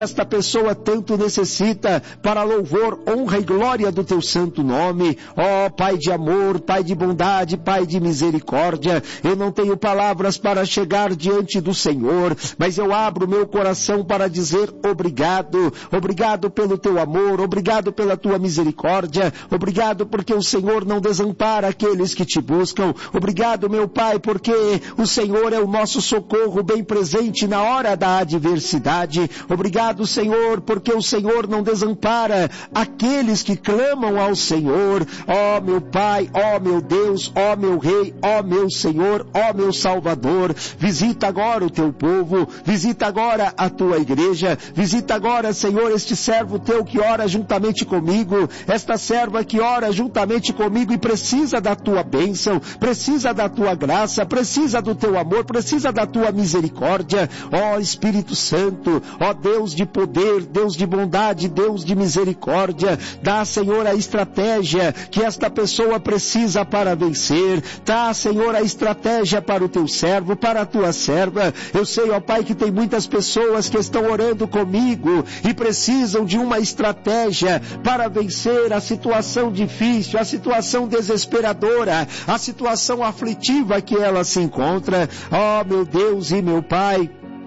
esta pessoa tanto necessita, para louvor, honra e glória do teu santo nome. Ó Pai de amor, Pai de bondade, Pai de misericórdia, eu não tenho palavras para chegar diante do Senhor, mas eu abro meu coração para dizer obrigado. Obrigado pelo teu amor, obrigado pela tua misericórdia, obrigado porque o Senhor não desampara aqueles que te buscam. Obrigado, meu Pai, porque o Senhor é o nosso socorro bem presente na hora da adversidade. Obrigado, Senhor, porque o Senhor não desampara aqueles que clamam ao Senhor. Ó meu Pai, ó meu Deus, ó meu Rei, ó meu Senhor, ó meu Salvador, visita agora o teu povo, visita agora a tua igreja, visita agora, Senhor, este servo teu que ora juntamente comigo, esta serva que ora juntamente comigo e precisa da tua bênção, precisa da tua graça, precisa do teu amor, precisa da tua misericórdia. Ó Espírito Santo, ó Deus de poder, Deus de bondade, Deus de misericórdia, dá, Senhor, a estratégia que esta pessoa precisa para vencer. Dá, Senhor, a estratégia para o teu servo, para a tua serva. Eu sei, ó Pai, que tem muitas pessoas que estão orando comigo e precisam de uma estratégia para vencer a situação difícil, a situação desesperadora, a situação aflitiva que ela se encontra. Ó meu Deus e meu Pai,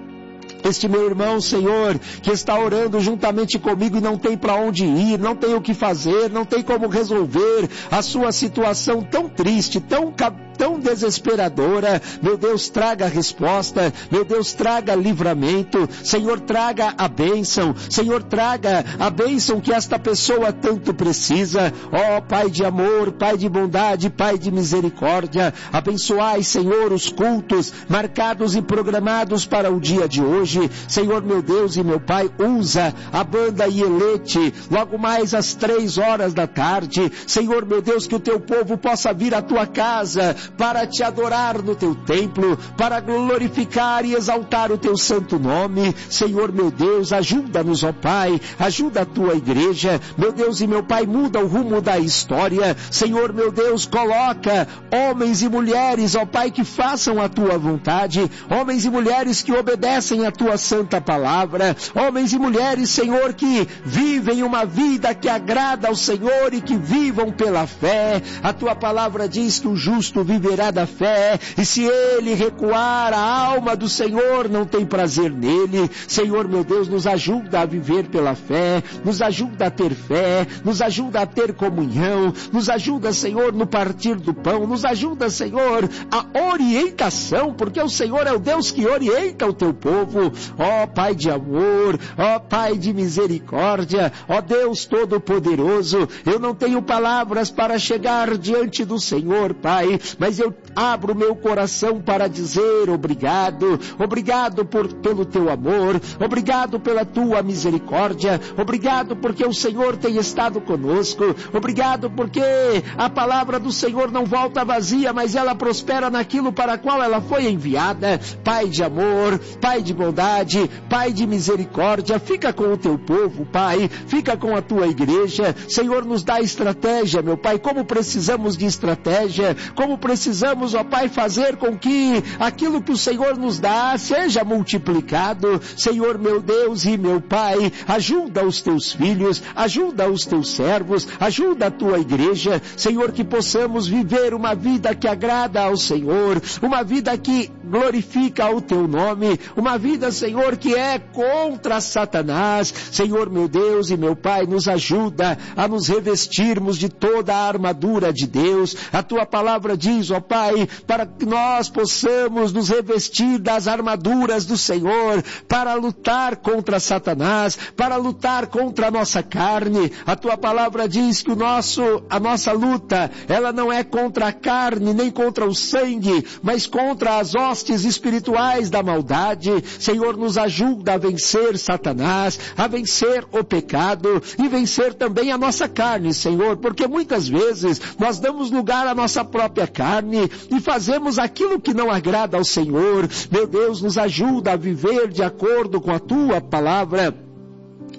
este meu irmão, Senhor, que está orando juntamente comigo e não tem para onde ir, não tem o que fazer, não tem como resolver a sua situação tão triste, tão desesperadora. Meu Deus, traga a resposta. Meu Deus, traga livramento. Senhor, traga a bênção. Senhor, traga a bênção que esta pessoa tanto precisa. Ó Pai de amor, Pai de bondade, Pai de misericórdia, abençoai, Senhor, os cultos marcados e programados para o dia de hoje. Senhor, meu Deus e meu Pai, usa a banda Ielete logo mais às 3 da tarde. Senhor, meu Deus, que o teu povo possa vir à tua casa para te adorar no teu templo, para glorificar e exaltar o teu santo nome. Senhor, meu Deus, ajuda-nos, ó Pai, ajuda a tua igreja. Meu Deus e meu Pai, muda o rumo da história. Senhor, meu Deus, coloca homens e mulheres, ó Pai, que façam a tua vontade, homens e mulheres que obedecem a tua santa palavra, homens e mulheres, Senhor, que vivem uma vida que agrada ao Senhor e que vivam pela fé. A tua palavra diz que o justo viverá da fé, e se ele recuar, a alma do Senhor não tem prazer nele. Senhor, meu Deus, nos ajuda a viver pela fé, nos ajuda a ter fé, nos ajuda a ter comunhão, nos ajuda, Senhor, no partir do pão, nos ajuda, Senhor, a orientação, porque o Senhor é o Deus que orienta o teu povo. Ó Pai de amor, ó Pai de misericórdia, ó Deus Todo-Poderoso, eu não tenho palavras para chegar diante do Senhor, Pai, mas eu abro meu coração para dizer obrigado. Obrigado pelo teu amor, obrigado pela tua misericórdia, obrigado porque o Senhor tem estado conosco, obrigado porque a palavra do Senhor não volta vazia, mas ela prospera naquilo para qual ela foi enviada. Pai de amor, Pai de bondade, Pai de misericórdia, fica com o teu povo, Pai, fica com a tua igreja. Senhor, nos dá estratégia, meu Pai, como precisamos de estratégia, como precisamos, ó Pai, fazer com que aquilo que o Senhor nos dá seja multiplicado. Senhor, meu Deus e meu Pai, ajuda os teus filhos, ajuda os teus servos, ajuda a tua igreja. Senhor, que possamos viver uma vida que agrada ao Senhor, uma vida que glorifica o teu nome, uma vida, Senhor, que é contra Satanás. Senhor, meu Deus e meu Pai, nos ajuda a nos revestirmos de toda a armadura de Deus. A tua palavra diz, ó Pai, para que nós possamos nos revestir das armaduras do Senhor, para lutar contra Satanás, para lutar contra a nossa carne. A tua palavra diz que a nossa luta, ela não é contra a carne, nem contra o sangue, mas contra as hostes espirituais da maldade. Senhor, nos ajuda a vencer Satanás, a vencer o pecado e vencer também a nossa carne, Senhor, porque muitas vezes nós damos lugar à nossa própria carne e fazemos aquilo que não agrada ao Senhor. Meu Deus, nos ajuda a viver de acordo com a tua palavra.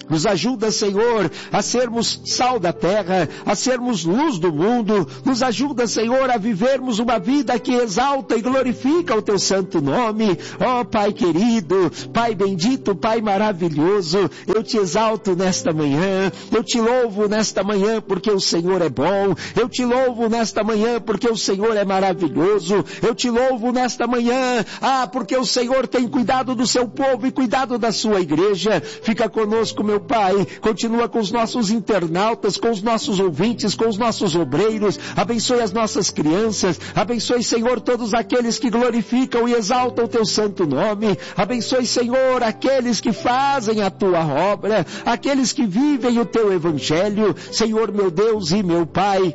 Nos ajuda, Senhor, a sermos sal da terra, a sermos luz do mundo. Nos ajuda, Senhor, a vivermos uma vida que exalta e glorifica o Teu santo nome. Ó Pai querido, Pai bendito, Pai maravilhoso, eu Te exalto nesta manhã, eu Te louvo nesta manhã porque o Senhor é bom, eu Te louvo nesta manhã porque o Senhor é maravilhoso, eu Te louvo nesta manhã, porque o Senhor tem cuidado do Seu povo e cuidado da Sua igreja. Fica conosco, meu Pai, continua com os nossos internautas, com os nossos ouvintes, com os nossos obreiros, abençoe as nossas crianças, abençoe, Senhor, todos aqueles que glorificam e exaltam o Teu santo nome, abençoe, Senhor, aqueles que fazem a Tua obra, aqueles que vivem o Teu evangelho, Senhor, meu Deus e meu Pai.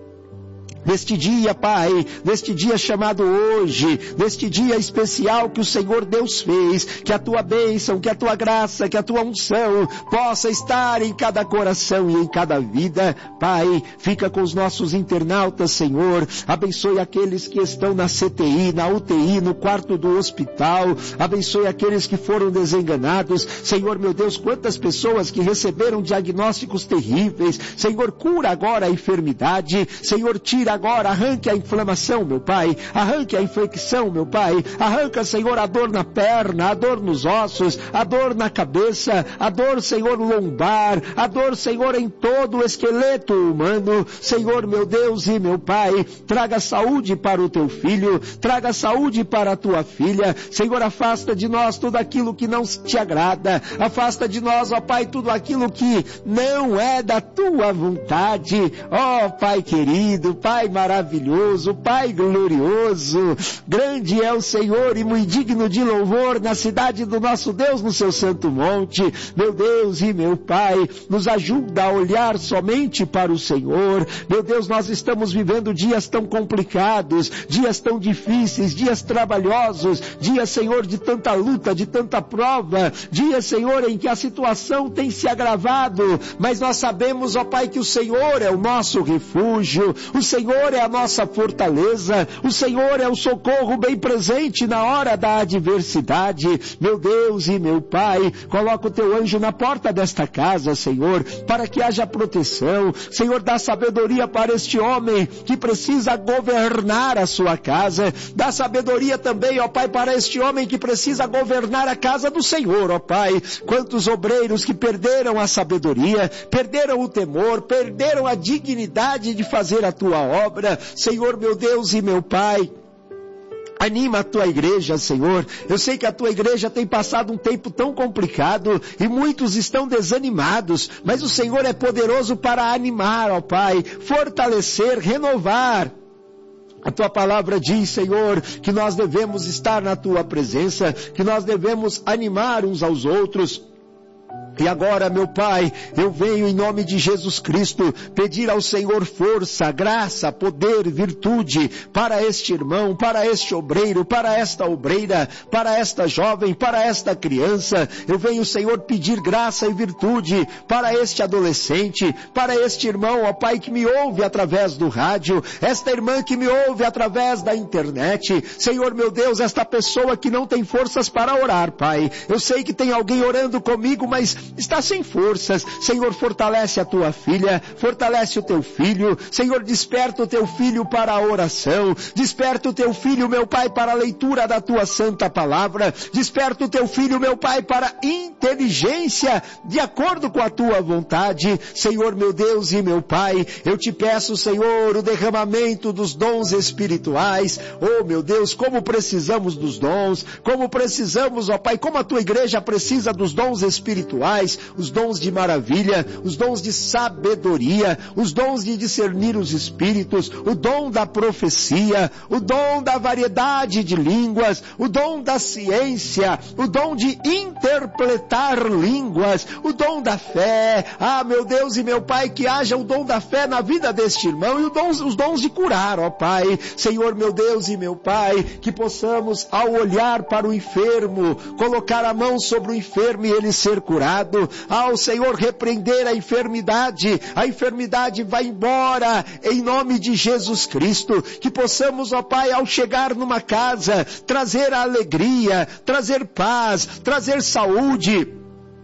Neste dia, Pai, neste dia chamado hoje, neste dia especial que o Senhor Deus fez, que a Tua bênção, que a Tua graça, que a Tua unção possa estar em cada coração e em cada vida. Pai, fica com os nossos internautas, Senhor, abençoe aqueles que estão na CTI, na UTI, no quarto do hospital, abençoe aqueles que foram desenganados. Senhor, meu Deus, quantas pessoas que receberam diagnósticos terríveis. Senhor, cura agora a enfermidade. Senhor, tira agora, arranque a inflamação, meu Pai, arranque a infecção, meu Pai, arranca, Senhor, a dor na perna, a dor nos ossos, a dor na cabeça, a dor, Senhor, lombar, a dor, Senhor, em todo o esqueleto humano. Senhor, meu Deus e meu Pai, traga saúde para o Teu filho, traga saúde para a Tua filha. Senhor, afasta de nós tudo aquilo que não Te agrada, afasta de nós, ó Pai, tudo aquilo que não é da Tua vontade. Ó Pai querido, Pai maravilhoso, Pai glorioso, grande é o Senhor e muito digno de louvor na cidade do nosso Deus, no Seu santo monte. Meu Deus e meu Pai, nos ajuda a olhar somente para o Senhor. Meu Deus, nós estamos vivendo dias tão complicados, dias tão difíceis, dias trabalhosos, dias, Senhor, de tanta luta, de tanta prova, dias, Senhor, em que a situação tem se agravado, mas nós sabemos, ó Pai, que o Senhor é o nosso refúgio, o Senhor é a nossa fortaleza, o Senhor é o socorro bem presente na hora da adversidade. Meu Deus e meu Pai, coloca o Teu anjo na porta desta casa, Senhor, para que haja proteção. Senhor, dá sabedoria para este homem que precisa governar a sua casa, dá sabedoria também, ó Pai, para este homem que precisa governar a casa do Senhor, ó Pai. Quantos obreiros que perderam a sabedoria, perderam o temor, perderam a dignidade de fazer a Tua obra. Senhor, meu Deus e meu Pai, anima a Tua igreja, Senhor. Eu sei que a Tua igreja tem passado um tempo tão complicado e muitos estão desanimados, mas o Senhor é poderoso para animar, ó Pai, fortalecer, renovar. A Tua palavra diz, Senhor, que nós devemos estar na Tua presença, que nós devemos animar uns aos outros. E agora, meu Pai, eu venho em nome de Jesus Cristo pedir ao Senhor força, graça, poder, virtude para este irmão, para este obreiro, para esta obreira, para esta jovem, para esta criança. Eu venho, Senhor, pedir graça e virtude para este adolescente, para este irmão, ó Pai, que me ouve através do rádio, esta irmã que me ouve através da internet. Senhor, meu Deus, esta pessoa que não tem forças para orar, Pai. Eu sei que tem alguém orando comigo, mas está sem forças. Senhor, fortalece a Tua filha, fortalece o Teu filho. Senhor, desperta o Teu filho para a oração, desperta o Teu filho, meu Pai, para a leitura da Tua santa palavra, desperta o Teu filho, meu Pai, para inteligência de acordo com a Tua vontade. Senhor, meu Deus e meu Pai, eu Te peço, Senhor, o derramamento dos dons espirituais. Oh, meu Deus, como precisamos dos dons, como precisamos, ó Pai, como a Tua igreja precisa dos dons espirituais, os dons de maravilha, os dons de sabedoria, os dons de discernir os espíritos, o dom da profecia, o dom da variedade de línguas, o dom da ciência, o dom de interpretar línguas, o dom da fé. Ah, meu Deus e meu Pai, que haja o dom da fé na vida deste irmão e os dons de curar, ó Pai. Senhor, meu Deus e meu Pai, que possamos, ao olhar para o enfermo, colocar a mão sobre o enfermo e ele ser curado. Ao Senhor repreender a enfermidade vai embora em nome de Jesus Cristo. Que possamos, ó Pai, ao chegar numa casa, trazer a alegria, trazer paz, trazer saúde,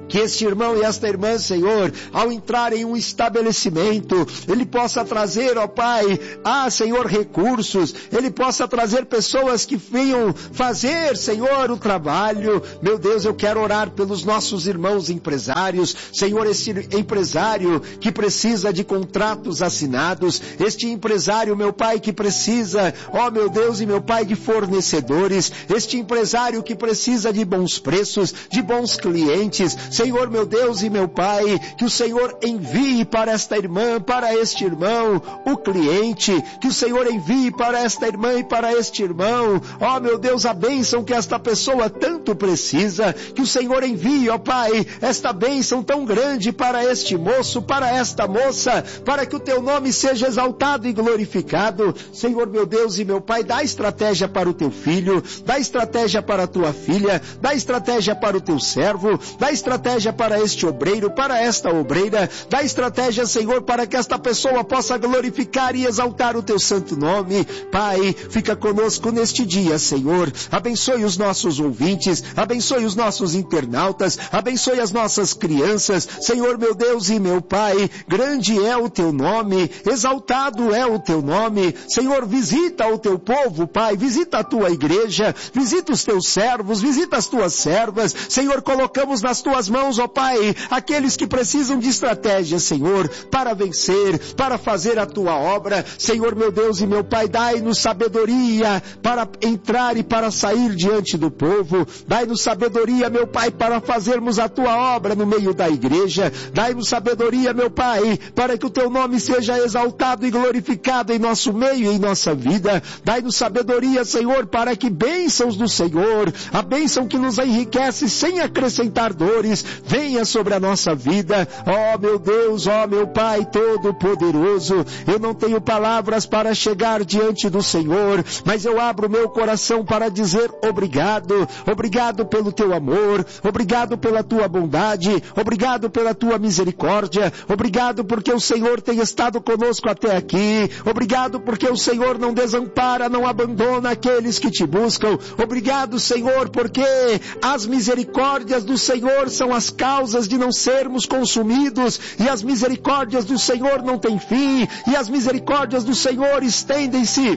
que este irmão e esta irmã, Senhor, ao entrar em um estabelecimento, ele possa trazer, ó Pai, Senhor, recursos, ele possa trazer pessoas que venham fazer, Senhor, o trabalho. Meu Deus, eu quero orar pelos nossos irmãos empresários, Senhor, esse empresário que precisa de contratos assinados, este empresário, meu Pai, que precisa, ó meu Deus e meu Pai, de fornecedores, este empresário que precisa de bons preços, de bons clientes, Senhor, meu Deus e meu Pai, que o Senhor envie para esta irmã, para este irmão, o cliente, que o Senhor envie para esta irmã e para este irmão, ó meu Deus, a bênção que esta pessoa tanto precisa, que o Senhor envie, ó Pai, esta bênção tão grande para este moço, para esta moça, para que o teu nome seja exaltado e glorificado. Senhor, meu Deus e meu Pai, dá estratégia para o teu filho, dá estratégia para a tua filha, dá estratégia para o teu servo, dá estratégia para este obreiro, para esta obreira, dá estratégia, Senhor, para que esta pessoa possa glorificar e exaltar o teu santo nome. Pai, fica conosco neste dia, Senhor, abençoe os nossos ouvintes, abençoe os nossos internautas, abençoe as nossas crianças, Senhor, meu Deus e meu Pai, grande é o teu nome, exaltado é o teu nome, Senhor, visita o teu povo, Pai, visita a tua igreja, visita os teus servos, visita as tuas servas, Senhor, colocamos nas tuas mãos, ó Pai, aqueles que precisam de estratégia, Senhor, para vencer, para fazer a tua obra, Senhor, meu Deus e meu Pai, dai-nos sabedoria para entrar e para sair diante do povo, dai-nos sabedoria, meu Pai, para fazermos a tua obra no meio da igreja, dai-nos sabedoria, meu Pai, para que o teu nome seja exaltado e glorificado em nosso meio e em nossa vida, dai-nos sabedoria, Senhor, para que bênçãos do Senhor, a bênção que nos enriquece sem acrescentar dores, venha sobre a nossa vida, ó meu Deus, ó meu Pai Todo-Poderoso, eu não tenho palavras para chegar diante do Senhor, mas eu abro meu coração para dizer obrigado, obrigado pelo teu amor, obrigado pela tua bondade, obrigado pela tua misericórdia, obrigado porque o Senhor tem estado conosco até aqui, obrigado porque o Senhor não desampara, não abandona aqueles que te buscam, obrigado, Senhor, porque as misericórdias do Senhor são as causas de não sermos consumidos, e as misericórdias do Senhor não têm fim, e as misericórdias do Senhor estendem-se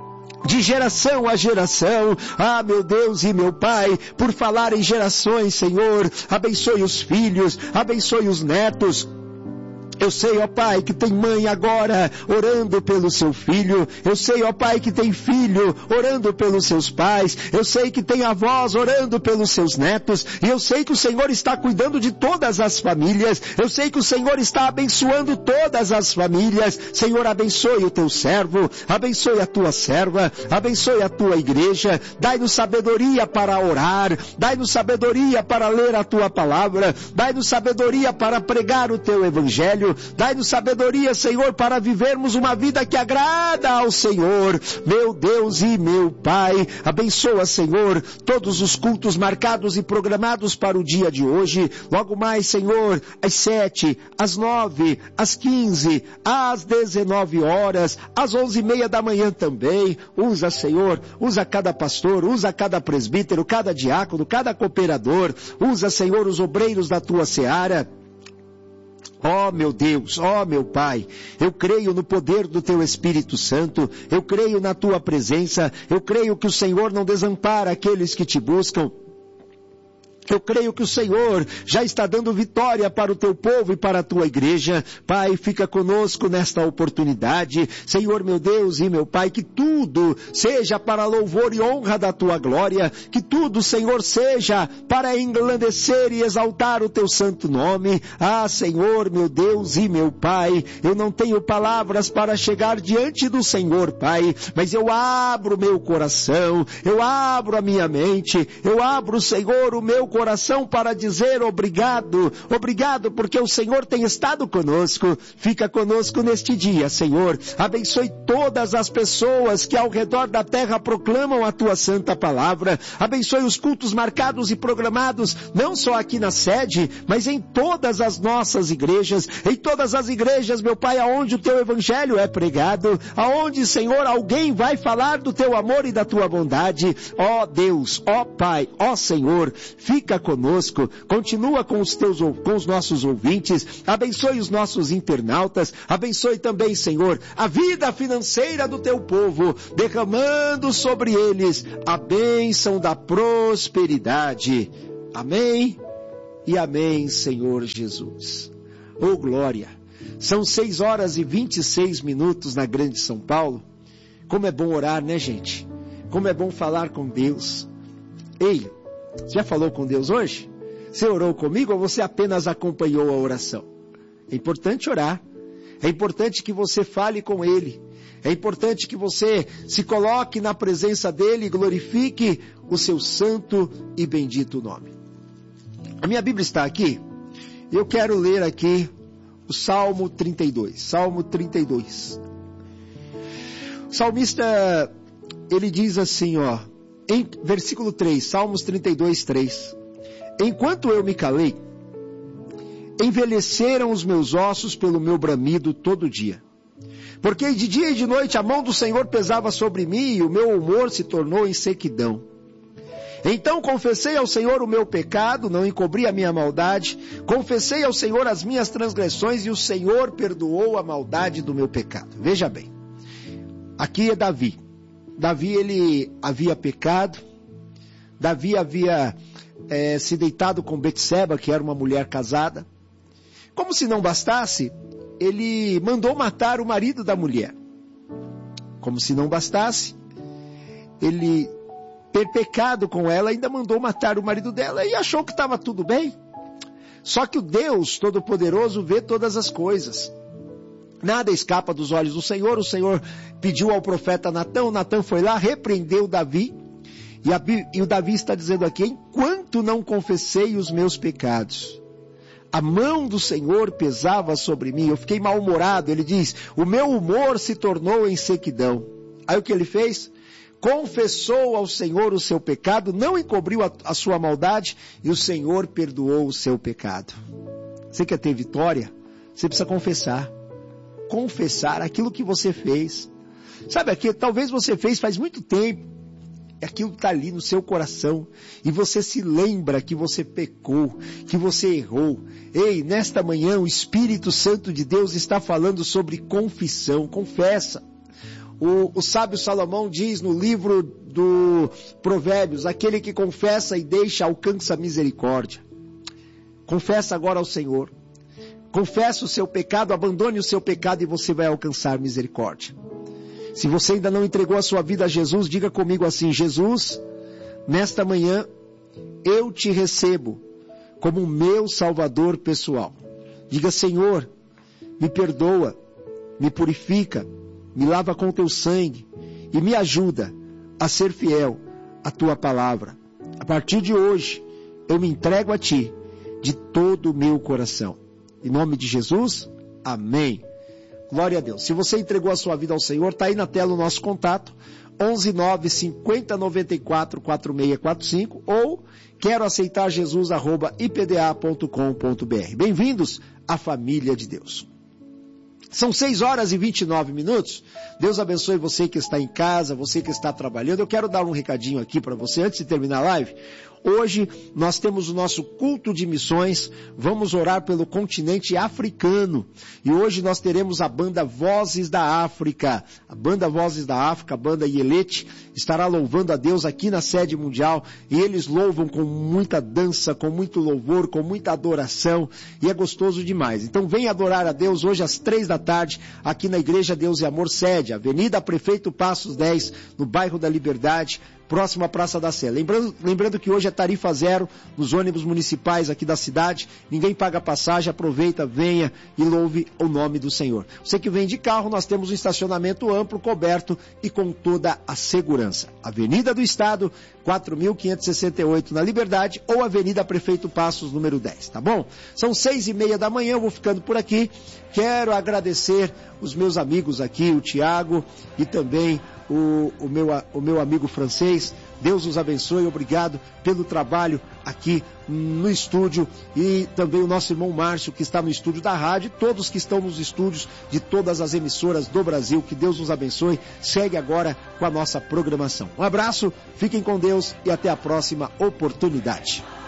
de geração a geração. Meu Deus e meu Pai, por falar em gerações, Senhor, abençoe os filhos, abençoe os netos. Eu sei, ó Pai, que tem mãe agora orando pelo seu filho. Eu sei, ó Pai, que tem filho orando pelos seus pais. Eu sei que tem avós orando pelos seus netos. E eu sei que o Senhor está cuidando de todas as famílias. Eu sei que o Senhor está abençoando todas as famílias. Senhor, abençoe o teu servo, abençoe a tua serva, abençoe a tua igreja. Dai-nos sabedoria para orar, dai-nos sabedoria para ler a tua palavra, dai-nos sabedoria para pregar o teu evangelho. Dai-nos sabedoria, Senhor, para vivermos uma vida que agrada ao Senhor. Meu Deus e meu Pai, abençoa, Senhor, todos os cultos marcados e programados para o dia de hoje. Logo mais, Senhor, às 7, às 9, às 15, às 19 horas, às 11:30 da manhã também. Usa, Senhor, usa cada pastor, usa cada presbítero, cada diácono, cada cooperador. Usa, Senhor, os obreiros da tua seara. Ó meu Deus, ó meu Pai, eu creio no poder do Teu Espírito Santo, eu creio na Tua presença, eu creio que o Senhor não desampara aqueles que Te buscam. Eu creio que o Senhor já está dando vitória para o teu povo e para a tua igreja. Pai, fica conosco nesta oportunidade. Senhor, meu Deus e meu Pai, que tudo seja para louvor e honra da tua glória. Que tudo, Senhor, seja para engrandecer e exaltar o teu santo nome. Senhor, meu Deus e meu Pai, eu não tenho palavras para chegar diante do Senhor, Pai, mas eu abro meu coração, eu abro a minha mente, eu abro, Senhor, o meu coração para dizer obrigado, obrigado porque o Senhor tem estado conosco. Fica conosco neste dia, Senhor. Abençoe todas as pessoas que ao redor da terra proclamam a tua santa palavra. Abençoe os cultos marcados e programados, não só aqui na sede, mas em todas as nossas igrejas, em todas as igrejas, meu Pai, aonde o teu evangelho é pregado, aonde, Senhor, alguém vai falar do teu amor e da tua bondade. Ó Deus, ó Pai, ó Senhor, fica fica conosco, continua com os nossos ouvintes, abençoe os nossos internautas, abençoe também, Senhor, a vida financeira do teu povo, derramando sobre eles a bênção da prosperidade. Amém e amém, Senhor Jesus. Oh, glória! São 6h26 na Grande São Paulo. Como é bom orar, né, gente? Como é bom falar com Deus. Ei, já falou com Deus hoje? Você orou comigo ou você apenas acompanhou a oração? É importante orar. É importante que você fale com Ele. É importante que você se coloque na presença dEle e glorifique o seu santo e bendito nome. A minha Bíblia está aqui. Eu quero ler aqui o Salmo 32. Salmo 32. O salmista, ele diz assim, em versículo 3, Salmos 32, 3. Enquanto eu me calei, envelheceram os meus ossos pelo meu bramido todo dia. Porque de dia e de noite a mão do Senhor pesava sobre mim e o meu humor se tornou em sequidão. Então confessei ao Senhor o meu pecado, não encobri a minha maldade, confessei ao Senhor as minhas transgressões e o Senhor perdoou a maldade do meu pecado. Veja bem, aqui é Davi. Davi, ele havia pecado, Davi havia se deitado com Betseba, que era uma mulher casada. Como se não bastasse, ele mandou matar o marido da mulher. Como se não bastasse, ele ter pecado com ela, ainda mandou matar o marido dela e achou que estava tudo bem. Só que o Deus Todo-Poderoso vê todas as coisas. Nada escapa dos olhos do Senhor. O Senhor pediu ao profeta Natã, o Natã foi lá, repreendeu Davi, e o Davi está dizendo aqui, enquanto não confessei os meus pecados, a mão do Senhor pesava sobre mim, eu fiquei mal-humorado. Ele diz, o meu humor se tornou em sequidão. Aí o que ele fez? Confessou ao Senhor o seu pecado, não encobriu a sua maldade, e o Senhor perdoou o seu pecado. Você quer ter vitória? Você precisa confessar. Confessar aquilo que você fez. Sabe aquilo, talvez você fez faz muito tempo, e aquilo está ali no seu coração, e você se lembra que você pecou, que você errou. Ei, nesta manhã o Espírito Santo de Deus está falando sobre confissão. Confessa. O sábio Salomão diz no livro do Provérbios, aquele que confessa e deixa alcança misericórdia. Confessa agora ao Senhor. Confessa o seu pecado, abandone o seu pecado e você vai alcançar misericórdia. Se você ainda não entregou a sua vida a Jesus, diga comigo assim, Jesus, nesta manhã eu te recebo como meu Salvador pessoal. Diga, Senhor, me perdoa, me purifica, me lava com teu sangue e me ajuda a ser fiel à tua palavra. A partir de hoje, eu me entrego a ti de todo o meu coração. Em nome de Jesus, amém. Glória a Deus. Se você entregou a sua vida ao Senhor, está aí na tela o nosso contato, 11950944645 ou quero aceitar Jesus @ipda.com.br. Bem-vindos à família de Deus. São 6h29. Deus abençoe você que está em casa, você que está trabalhando. Eu quero dar um recadinho aqui para você antes de terminar a live. Hoje nós temos o nosso culto de missões, vamos orar pelo continente africano. E hoje nós teremos a banda Vozes da África. A banda Vozes da África, a banda Yelete, estará louvando a Deus aqui na sede mundial. E eles louvam com muita dança, com muito louvor, com muita adoração. E é gostoso demais. Então vem adorar a Deus hoje às 15h, aqui na Igreja Deus e Amor Sede, Avenida Prefeito Passos 10, no bairro da Liberdade, próximo à Praça da Sé. Lembrando que hoje é tarifa zero nos ônibus municipais aqui da cidade. Ninguém paga passagem, aproveita, venha e louve o nome do Senhor. Você que vem de carro, nós temos um estacionamento amplo, coberto e com toda a segurança. Avenida do Estado, 4.568 na Liberdade, ou Avenida Prefeito Passos, número 10, tá bom? São 6h30, eu vou ficando por aqui. Quero agradecer os meus amigos aqui, o Tiago e também o meu amigo francês. Deus os abençoe, obrigado pelo trabalho aqui no estúdio, e também o nosso irmão Márcio, que está no estúdio da rádio, todos que estão nos estúdios de todas as emissoras do Brasil. Que Deus nos abençoe. Segue agora com a nossa programação. Um abraço, fiquem com Deus e até a próxima oportunidade.